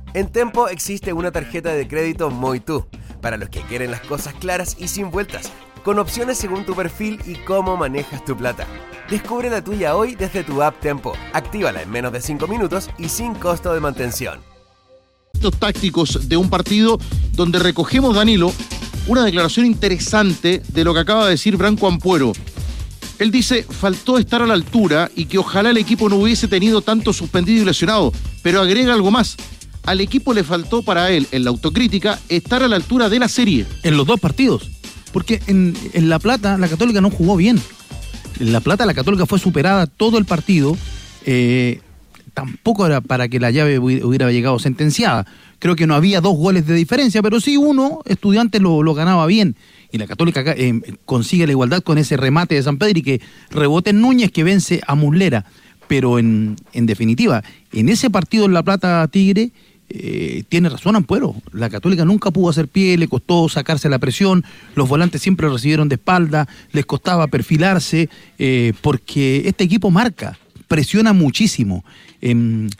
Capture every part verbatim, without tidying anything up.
En Tempo existe una tarjeta de crédito Muy Tú, para los que quieren las cosas claras y sin vueltas, con opciones según tu perfil y cómo manejas tu plata. Descubre la tuya hoy desde tu app Tempo. Actívala en menos de cinco minutos y sin costo de mantención. Estos tácticos de un partido donde recogemos, Danilo, una declaración interesante de lo que acaba de decir Branco Ampuero. Él dice, faltó estar a la altura y que ojalá el equipo no hubiese tenido tanto suspendido y lesionado, pero agrega algo más. Al equipo le faltó para él, en la autocrítica, estar a la altura de la serie. En los dos partidos, porque en, en La Plata la Católica no jugó bien. En La Plata la Católica fue superada todo el partido, eh, tampoco era para que la llave hubiera llegado sentenciada. Creo que no había dos goles de diferencia, pero sí uno, Estudiantes lo, lo ganaba bien. Y la Católica eh, consigue la igualdad con ese remate de Sampedri que rebota en Núñez, que vence a Muslera. Pero en, en definitiva, en ese partido en La Plata Tigre, eh, tiene razón Ampuero. La Católica nunca pudo hacer pie, le costó sacarse la presión, los volantes siempre recibieron de espalda, les costaba perfilarse, eh, porque este equipo marca, presiona muchísimo. Eh,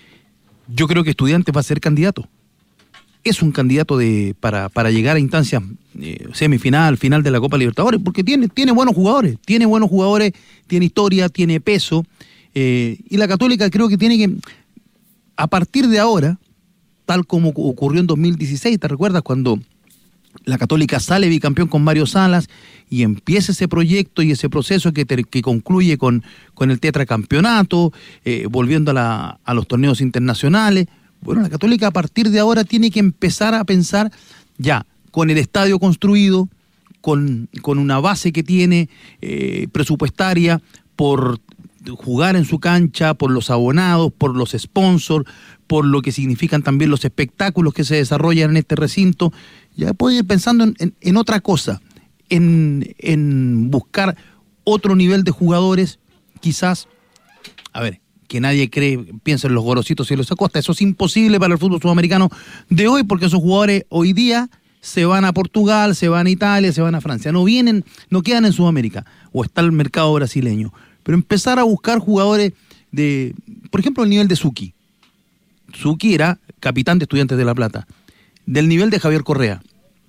yo creo que Estudiantes va a ser candidato. Es un candidato de para, para llegar a instancias eh, semifinal, final de la Copa Libertadores, porque tiene, tiene buenos jugadores, tiene buenos jugadores, tiene historia, tiene peso, eh, y la Católica creo que tiene que, a partir de ahora, tal como ocurrió en dos mil dieciséis, ¿te recuerdas? Cuando la Católica sale bicampeón con Mario Salas y empieza ese proyecto y ese proceso que, te, que concluye con, con el tetracampeonato, eh, volviendo a, la, a los torneos internacionales. Bueno, la Católica a partir de ahora tiene que empezar a pensar ya con el estadio construido, con, con una base que tiene eh, presupuestaria, por jugar en su cancha, por los abonados, por los sponsors, por lo que significan también los espectáculos que se desarrollan en este recinto. Ya puede ir pensando en, en, en otra cosa, en, en buscar otro nivel de jugadores, quizás, a ver, que nadie cree, piensa en los Gorositos y los Acosta. Eso es imposible para el fútbol sudamericano de hoy, porque esos jugadores hoy día se van a Portugal, se van a Italia, se van a Francia. No vienen, no quedan en Sudamérica, o está el mercado brasileño. Pero empezar a buscar jugadores de, por ejemplo, el nivel de Zucchi. Zucchi era capitán de Estudiantes de La Plata. Del nivel de Javier Correa.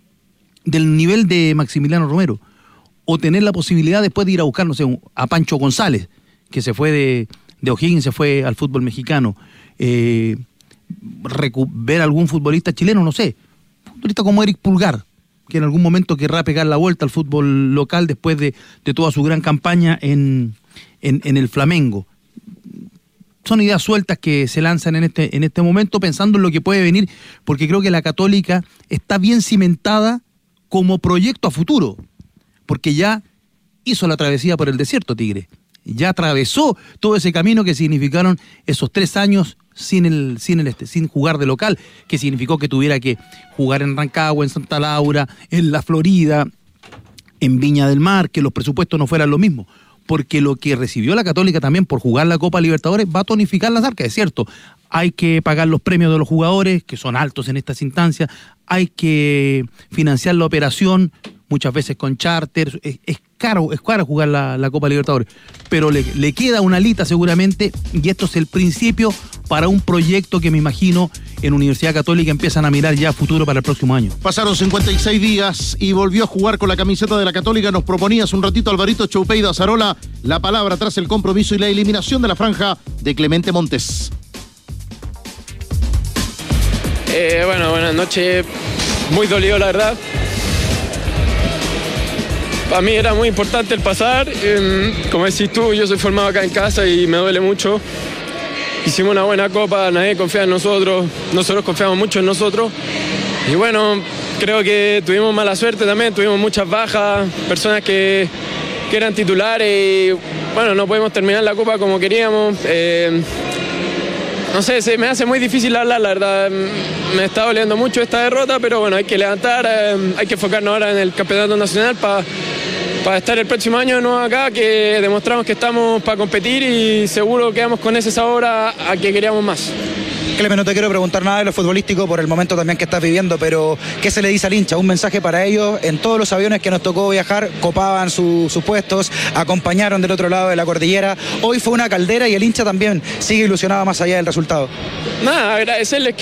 Del nivel de Maximiliano Romero. O tener la posibilidad después de ir a buscar, no sé, a Pancho González, que se fue de... de O'Higgins, se fue al fútbol mexicano, eh, recu- ver algún futbolista chileno, no sé, futbolista como Eric Pulgar, que en algún momento querrá pegar la vuelta al fútbol local después de, de toda su gran campaña en, en, en el Flamengo. Son ideas sueltas que se lanzan en este, en este momento, pensando en lo que puede venir, porque creo que la Católica está bien cimentada como proyecto a futuro, porque ya hizo la travesía por el desierto, Tigre. Ya atravesó todo ese camino que significaron esos tres años sin el, sin el este, sin jugar de local, que significó que tuviera que jugar en Rancagua, en Santa Laura, en la Florida, en Viña del Mar, que los presupuestos no fueran lo mismo. Porque lo que recibió la Católica también por jugar la Copa Libertadores va a tonificar las arcas, es cierto. Hay que pagar los premios de los jugadores, que son altos en estas instancias, hay que financiar la operación, muchas veces con charter, es, es caro, es caro jugar la, la Copa Libertadores, pero le, le queda una alita seguramente, y esto es el principio para un proyecto que me imagino en Universidad Católica empiezan a mirar ya a futuro para el próximo año. Pasaron cincuenta y seis días y volvió a jugar con la camiseta de la Católica. Nos proponías un ratito Alvarito Choupeido Azarola la palabra tras el compromiso y la eliminación de la franja de Clemente Montes. Eh, bueno, buenas noches. Muy dolido, la verdad. Para mí era muy importante el pasar. Eh, como decís tú, yo soy formado acá en casa y me duele mucho. Hicimos una buena copa, nadie confía en nosotros, nosotros confiamos mucho en nosotros. Y bueno, creo que tuvimos mala suerte también, tuvimos muchas bajas, personas que, que eran titulares y bueno, no pudimos terminar la copa como queríamos. Eh, no sé, se me hace muy difícil hablar, la verdad. Me está doliendo mucho esta derrota, pero bueno, hay que levantar, eh, hay que enfocarnos ahora en el campeonato nacional para para estar el próximo año de nuevo acá, que demostramos que estamos para competir y seguro quedamos con ese sabor a, a que queríamos más. Clemente, no te quiero preguntar nada de lo futbolístico por el momento también que estás viviendo, pero ¿qué se le dice al hincha? Un mensaje para ellos. En todos los aviones que nos tocó viajar, copaban su, sus puestos, acompañaron del otro lado de la cordillera. Hoy fue una caldera y el hincha también sigue ilusionado más allá del resultado. Nada, agradecerles que